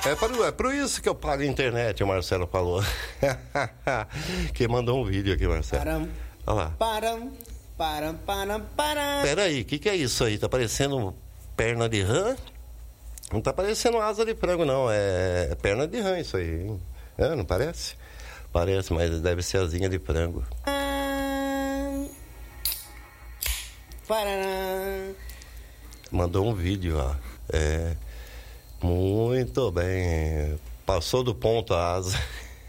É por isso que eu pago a internet, o Marcelo falou. Quem mandou um vídeo aqui, Marcelo. Olha lá. Peraí, o que é isso aí? Tá parecendo perna de rã? Não tá parecendo asa de frango, não. É perna de rã isso aí, hein? Não parece? Parece, mas deve ser asinha de frango. Mandou um vídeo, ó. Muito bem. Passou do ponto a asa.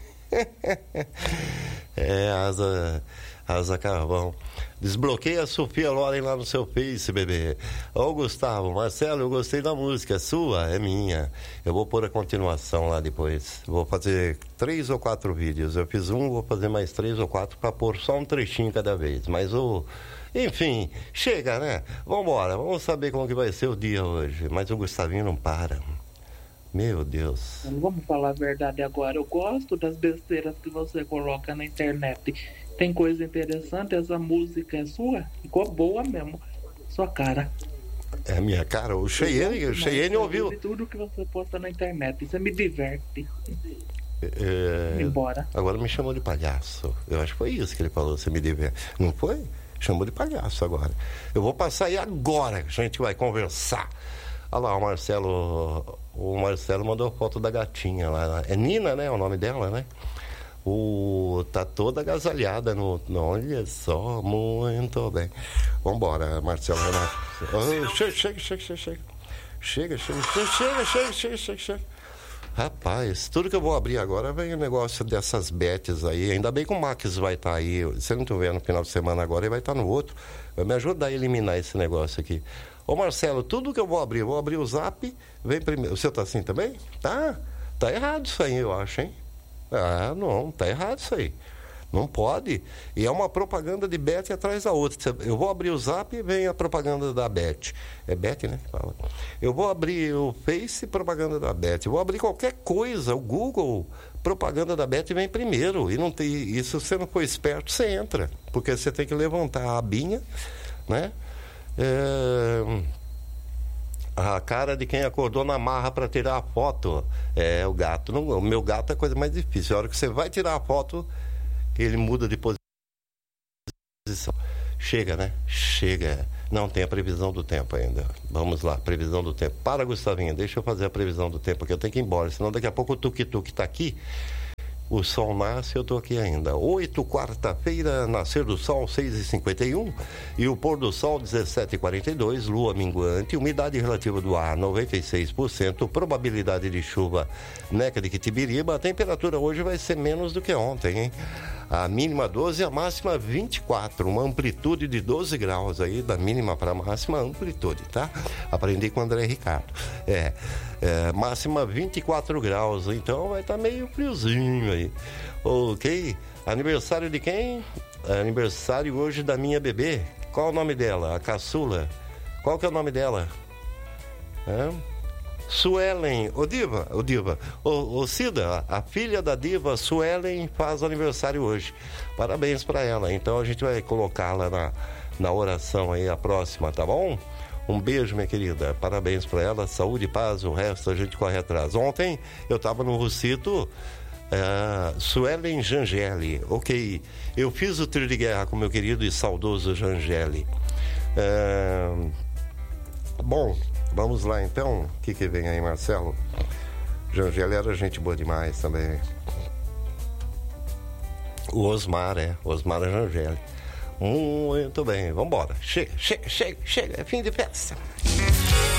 Asa carvão. Desbloqueia a Sofia Loren lá no seu Face, bebê. Ô, Gustavo, Marcelo, eu gostei da música. É sua? É minha. Eu vou pôr a continuação lá depois. Vou fazer 3 ou 4 vídeos. Eu fiz um, vou fazer mais 3 ou 4 para pôr só um trechinho cada vez. Mas enfim, chega, né? Vambora, vamos saber como que vai ser o dia hoje. Mas o Gustavinho não para. Meu Deus. Vamos falar a verdade agora. Eu gosto das besteiras que você coloca na internet. Tem coisa interessante, essa música é sua? Ficou boa mesmo. Sua cara. É a minha cara? O Cheyenne ouviu. Tudo que você posta na internet. Isso me diverte. Embora. Agora me chamou de palhaço. Eu acho que foi isso que ele falou. Você me diverte. Não foi? Chamou de palhaço agora. Eu vou passar aí agora. A gente vai conversar. Olha lá, o Marcelo mandou foto da gatinha lá. É Nina, né? O nome dela, né? Tá toda agasalhada olha só, muito bem. Vambora, Marcelo Renato. Chega. Rapaz, tudo que eu vou abrir agora vem o negócio dessas bets aí. Ainda bem que o Max vai estar aí. Se eu não estiver no final de semana agora, ele vai estar no outro. Vai me ajudar a eliminar esse negócio aqui. Ô, Marcelo, tudo que eu vou abrir o Zap, vem primeiro. O seu tá assim também? Tá errado isso aí, eu acho, hein? Não, tá errado isso aí. Não pode. E é uma propaganda de Bet atrás da outra. Eu vou abrir o Zap e vem a propaganda da Bet. É Bet, né? Fala. Eu vou abrir o Face, propaganda da Bet. Eu vou abrir qualquer coisa, o Google, propaganda da Bet vem primeiro. E não tem, e se você não for esperto, você entra. Porque você tem que levantar a abinha, né? A cara de quem acordou na marra para tirar a foto. O gato. Não, o meu gato é a coisa mais difícil. A hora que você vai tirar a foto, ele muda de posição. Chega, né? Chega. Não tem a previsão do tempo ainda. Vamos lá, previsão do tempo. Para, Gustavinha, deixa eu fazer a previsão do tempo, porque eu tenho que ir embora. Senão daqui a pouco o tuk-tuk tá aqui. O sol nasce, eu estou aqui ainda. 8, quarta-feira, nascer do sol, 6h51. E o pôr do sol, 17h42. Lua minguante. Umidade relativa do ar, 96%. Probabilidade de chuva, Neca de Quitibiriba. A temperatura hoje vai ser menos do que ontem, hein? A mínima 12, a máxima 24. Uma amplitude de 12 graus aí, da mínima para a máxima amplitude, tá? Aprendi com o André Ricardo. Máxima 24 graus, então vai estar meio friozinho aí. Ok? Aniversário de quem? Aniversário hoje da minha bebê. Qual o nome dela? A caçula. Qual que é o nome dela? Suelen, Diva, Cida, a filha da Diva, Suelen, faz aniversário hoje. Parabéns para ela. Então a gente vai colocá-la na oração aí, a próxima, tá bom? Um beijo, minha querida. Parabéns para ela, saúde e paz, o resto a gente corre atrás. Ontem eu estava no Russito, Suelen Jangeli. Ok, eu fiz o trio de guerra com meu querido e saudoso Jangeli. Bom, vamos lá então. O que vem aí, Marcelo? Jangeli era gente boa demais também. O Osmar Jangeli. Muito bem, vamos embora. Chega, é fim de festa.